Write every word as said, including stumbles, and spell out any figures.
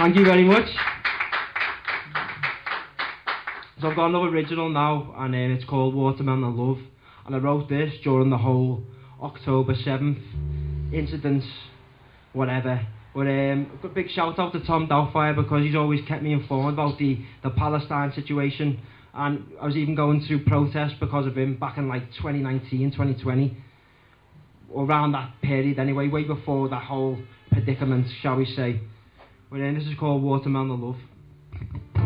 Thank you very much. So I've got another original now, and uh, it's called Watermelon and Love. And I wrote this during the whole October seventh incidents, whatever. But um, a big shout out to Tom Doubtfire, because he's always kept me informed about the, the Palestine situation. And I was even going through protests because of him back in like twenty nineteen, twenty twenty. Around that period anyway, way before that whole predicament, shall we say. But um, this is called Watermelon and Love.